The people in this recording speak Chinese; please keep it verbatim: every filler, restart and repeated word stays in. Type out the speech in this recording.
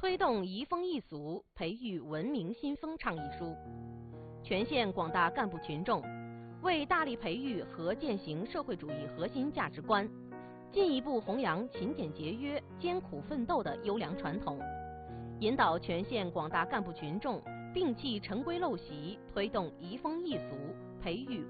推动移风易俗，培育文明新风倡议书，全县广大干部群众为大力培育和践行社会主义核心价值观，进一步弘扬勤俭节约、艰苦奋斗的优良传统，引导全县广大干部群众摒弃陈规陋习，推动移风易俗，培育